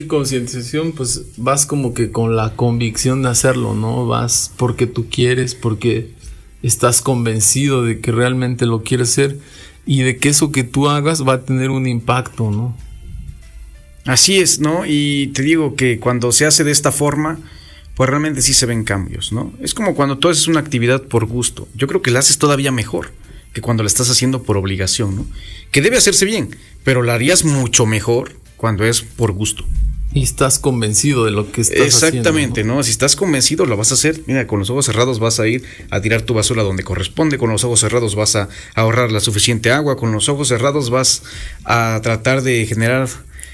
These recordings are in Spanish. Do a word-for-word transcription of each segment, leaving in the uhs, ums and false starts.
Concientización, pues vas como que con la convicción de hacerlo, ¿no? Vas porque tú quieres, porque estás convencido de que realmente lo quieres hacer y de que eso que tú hagas va a tener un impacto, ¿no? Así es, ¿no? Y te digo que cuando se hace de esta forma, pues realmente sí se ven cambios, ¿no? Es como cuando tú haces una actividad por gusto. Yo creo que la haces todavía mejor que cuando la estás haciendo por obligación, ¿no? Que debe hacerse bien, pero la harías mucho mejor cuando es por gusto. Y estás convencido de lo que estás Exactamente, haciendo. Exactamente, ¿no? Si estás convencido, lo vas a hacer. Mira, con los ojos cerrados vas a ir a tirar tu basura donde corresponde. Con los ojos cerrados vas a ahorrar la suficiente agua. Con los ojos cerrados vas a tratar de generar,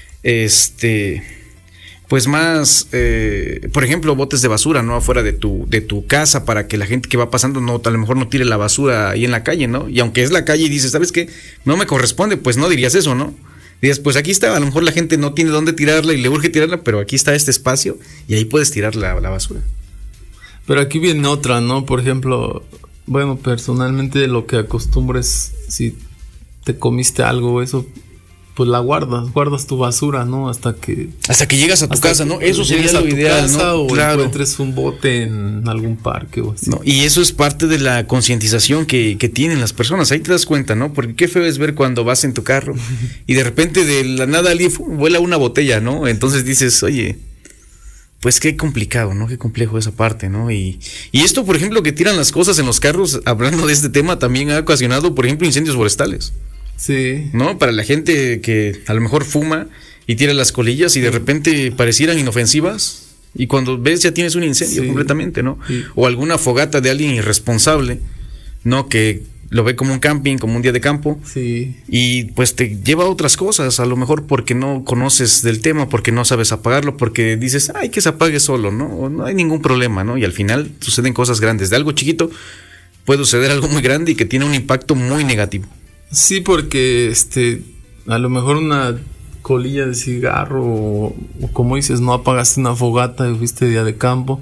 este, pues más, eh, por ejemplo, botes de basura, ¿no? Afuera de tu, de tu casa para que la gente que va pasando no, a lo mejor no tire la basura ahí en la calle, ¿no? Y aunque es la calle y dices, ¿sabes qué? No me corresponde, pues no dirías eso, ¿no? Dices, pues aquí está, a lo mejor la gente no tiene dónde tirarla y le urge tirarla, pero aquí está este espacio y ahí puedes tirar la, la basura. Pero aquí viene otra, ¿no? Por ejemplo, bueno, personalmente lo que acostumbro es, si te comiste algo, eso, pues la guardas, guardas tu basura, ¿no? Hasta que... Hasta que llegas a tu casa, ¿no? Eso sería lo ideal, ¿no? O claro. encuentres un bote en algún parque o así. No, y eso es parte de la concientización que, que tienen las personas. Ahí te das cuenta, ¿no? Porque qué feo es ver cuando vas en tu carro y de repente de la nada alguien vuela una botella, ¿no? Entonces dices, oye, pues qué complicado, ¿no? Qué complejo esa parte, ¿no? Y, y esto, por ejemplo, que tiran las cosas en los carros, hablando de este tema, también ha ocasionado, por ejemplo, incendios forestales. Sí. ¿No? Para la gente que a lo mejor fuma y tira las colillas y de repente parecieran inofensivas y cuando ves ya tienes un incendio, sí, completamente, ¿no? Sí. O alguna fogata de alguien irresponsable, ¿no? Que lo ve como un camping, como un día de campo, sí, y pues te lleva a otras cosas, a lo mejor porque no conoces del tema, porque no sabes apagarlo, porque dices, ay, que se apague solo, ¿no? O no hay ningún problema, ¿no? Y al final suceden cosas grandes. De algo chiquito puede suceder algo muy grande y que tiene un impacto muy negativo. Sí, porque este, a lo mejor una colilla de cigarro o, o como dices, no apagaste una fogata y fuiste día de campo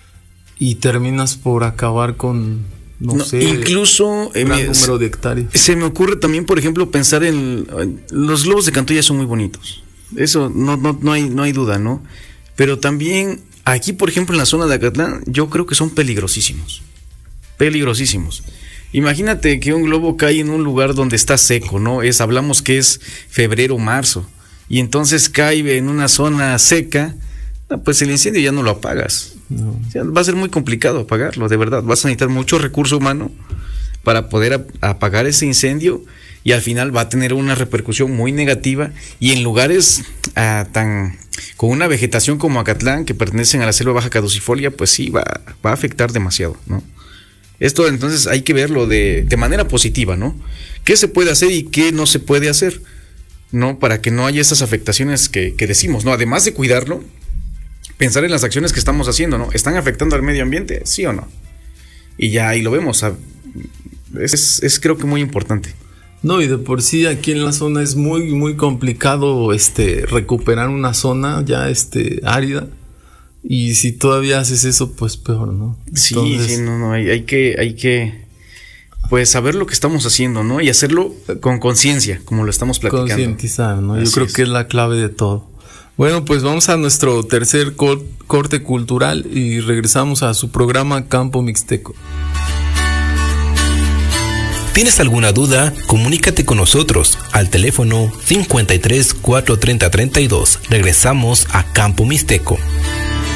y terminas por acabar con, no, no sé, incluso un gran eh, número de hectáreas. Se me ocurre también, por ejemplo, pensar en, en los globos de Cantoya son muy bonitos. Eso no, no, no hay, no hay duda, ¿no? Pero también aquí, por ejemplo, en la zona de Acatlán, yo creo que son peligrosísimos. Peligrosísimos. Imagínate que un globo cae en un lugar donde está seco, ¿no? Es, hablamos que es febrero, marzo, y entonces cae en una zona seca, pues el incendio ya no lo apagas. No. O sea, va a ser muy complicado apagarlo, de verdad. Vas a necesitar mucho recurso humano para poder ap- apagar ese incendio y al final va a tener una repercusión muy negativa y en lugares uh, tan con una vegetación como Acatlán, que pertenecen a la selva baja caducifolia, pues sí, va, va a afectar demasiado, ¿no? Esto entonces hay que verlo de, de manera positiva, ¿no? ¿Qué se puede hacer y qué no se puede hacer? ¿No? Para que no haya esas afectaciones que, que decimos, ¿no? Además de cuidarlo, pensar en las acciones que estamos haciendo, ¿no? ¿Están afectando al medio ambiente? ¿Sí o no? Y ya ahí lo vemos. Es, es creo que muy importante. No, y de por sí aquí en la zona es muy, muy complicado este, recuperar una zona ya este, árida. Y si todavía haces eso, pues peor, ¿no? Sí, Entonces, sí, no, no, hay, hay que, hay que, pues saber lo que estamos haciendo, ¿no? Y hacerlo con conciencia, como lo estamos platicando. Concientizar, ¿no? Yo Así creo es. que es la clave de todo. Bueno, pues vamos a nuestro tercer cor- corte cultural y regresamos a su programa Campo Mixteco. ¿Tienes alguna duda? Comunícate con nosotros al teléfono cincuenta y tres, cuatrocientos treinta, treinta y dos. Regresamos a Campo Mixteco.